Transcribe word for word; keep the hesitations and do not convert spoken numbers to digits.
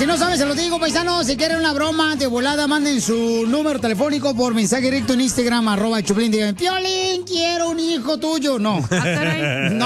no saben, se los digo, paisanos. Si quieren una broma de volada, manden su número telefónico por mensaje directo en Instagram, arroba el Choplin. Digan, Piolín, quiero un hijo tuyo. No. No,